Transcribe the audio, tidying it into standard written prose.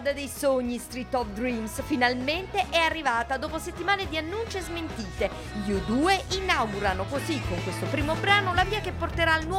strada dei sogni, Street of Dreams, finalmente è arrivata dopo settimane di annunci e smentite. Gli U2 inaugurano così con questo primo brano la via che porterà al nuovo